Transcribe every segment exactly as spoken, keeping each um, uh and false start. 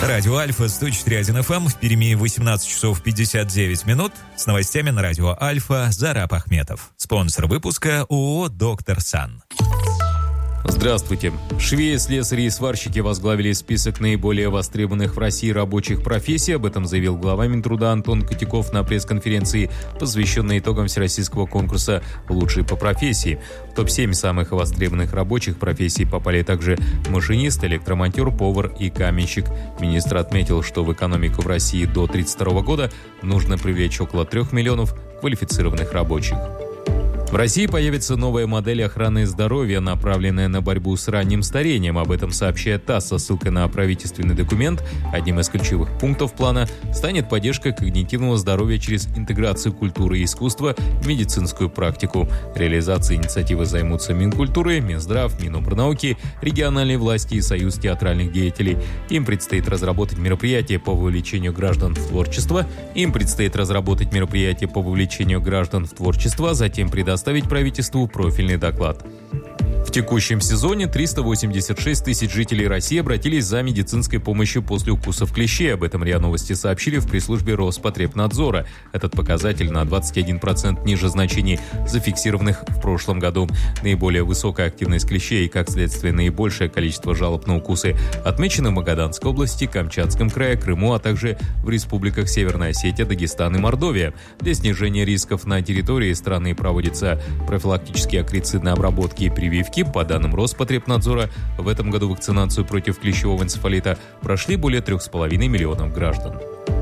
Радио Альфа, сто четыре и один эф эм, в Перми восемнадцать часов пятьдесят девять минут. С новостями на Радио Альфа Зараб Ахметов. Спонсор выпуска ООО «Доктор Сан». Здравствуйте. Швеи, слесари и сварщики возглавили список наиболее востребованных в России рабочих профессий. Об этом заявил глава Минтруда Антон Котяков на пресс-конференции, посвященной итогам всероссийского конкурса «Лучшие по профессии». В топ семь самых востребованных рабочих профессий попали также машинист, электромонтер, повар и каменщик. Министр отметил, что в экономику в России до тридцать второго года нужно привлечь около трех миллионов квалифицированных рабочих. В России появится новая модель охраны здоровья, направленная на борьбу с ранним старением. Об этом сообщает ТАСС со ссылкой на правительственный документ. Одним из ключевых пунктов плана станет поддержка когнитивного здоровья через интеграцию культуры и искусства в медицинскую практику. Реализацией инициативы займутся Минкультуры, Минздрав, Минобрнауки, региональные власти и Союз театральных деятелей. Им предстоит разработать мероприятия по вовлечению граждан в творчество. Им предстоит разработать мероприятия по вовлечению граждан в творчество, затем предоставить Оставить правительству профильный доклад. В текущем сезоне триста восемьдесят шесть тысяч жителей России обратились за медицинской помощью после укусов клещей. Об этом РИА Новости сообщили в пресс-службе Роспотребнадзора. Этот показатель на двадцать один процент ниже значений, зафиксированных в прошлом году. Наиболее высокая активность клещей и, как следствие, наибольшее количество жалоб на укусы отмечено в Магаданской области, Камчатском крае, Крыму, а также в республиках Северная Осетия, Дагестан и Мордовия. Для снижения рисков на территории страны проводятся профилактические акрицидные обработки и прививки. По данным Роспотребнадзора, в этом году вакцинацию против клещевого энцефалита прошли более трех с половиной миллионов граждан.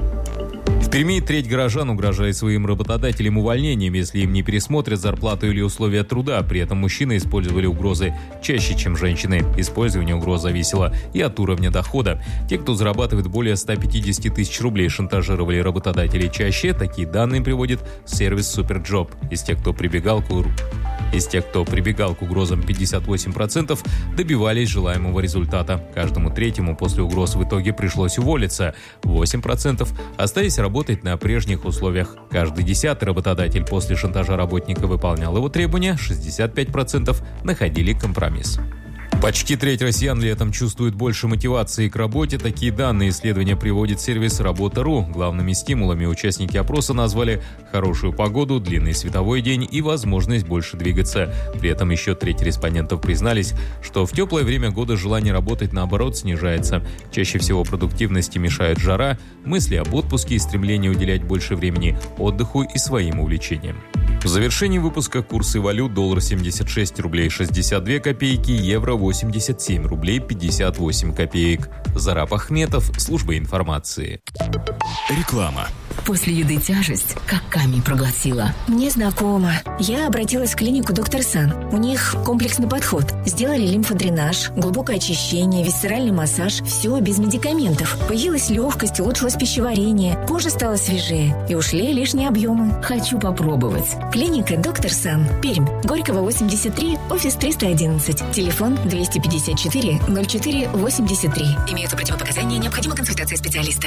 В Перми треть горожан угрожает своим работодателям увольнением, если им не пересмотрят зарплату или условия труда. При этом мужчины использовали угрозы чаще, чем женщины. Использование угроз зависело и от уровня дохода. Те, кто зарабатывает более ста пятидесяти тысяч рублей, шантажировали работодателей чаще. Такие данные приводит сервис Суперджоп. Из тех, кто прибегал к Из тех, кто прибегал к угрозам, пятьдесят восемь процентов добивались желаемого результата. Каждому третьему после угроз в итоге пришлось уволиться. восемь процентов остались работать на прежних условиях. Каждый десятый работодатель после шантажа работника выполнял его требования, шестьдесят пять процентов находили компромисс. Почти треть россиян летом чувствует больше мотивации к работе. Такие данные исследования приводит сервис «Работа.ру». Главными стимулами участники опроса назвали хорошую погоду, длинный световой день и возможность больше двигаться. При этом еще треть респондентов признались, что в теплое время года желание работать, наоборот, снижается. Чаще всего продуктивности мешает жара, мысли об отпуске и стремление уделять больше времени отдыху и своим увлечениям. В завершении выпуска курсы валют: доллар семьдесят шесть рублей шестьдесят две копейки, евро восемьдесят семь рублей пятьдесят восемь копеек. Зараб Ахметов, служба информации. Реклама. После еды тяжесть, как камень проглотила. Мне знакомо. Я обратилась в клинику «Доктор Сан». У них комплексный подход. Сделали лимфодренаж, глубокое очищение, висцеральный массаж. Все без медикаментов. Появилась легкость, улучшилось пищеварение. Кожа стала свежее. И ушли лишние объемы. Хочу попробовать. Клиника «Доктор Сан». Пермь. Горького, восемьдесят три, офис триста одиннадцать. Телефон двести пятьдесят четыре ноль четыре восемьдесят три. Имеются противопоказания, необходима консультация специалиста.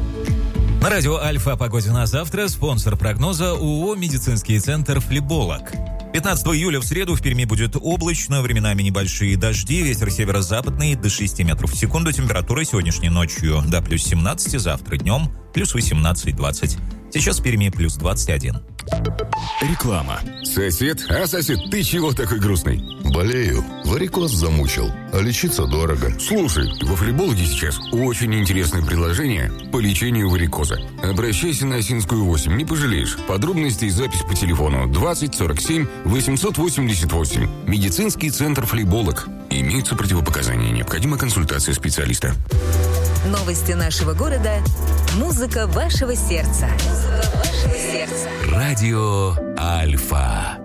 На радио Альфа о погоде на завтра. Спонсор прогноза ООО «Медицинский центр Флеболог». пятнадцатого июля в среду в Перми будет облачно, временами небольшие дожди, ветер северо-западный до шести метров в секунду, температура сегодняшней ночью до плюс семнадцать, завтра днем плюс восемнадцать-двадцать. Сейчас в Перми плюс двадцать один. Реклама. Сосед? А, сосед, ты чего такой грустный? Болею. Варикоз замучил. А лечиться дорого. Слушай, во Флебологе сейчас очень интересное предложение по лечению варикоза. Обращайся на Осинскую восемь, не пожалеешь. Подробности и запись по телефону двадцать сорок семь восемьсот восемьдесят восемь. Медицинский центр Флеболог. Имеются противопоказания, необходима консультация специалиста. Новости нашего города. Музыка вашего сердца. Музыка вашего сердца. Радио Альфа.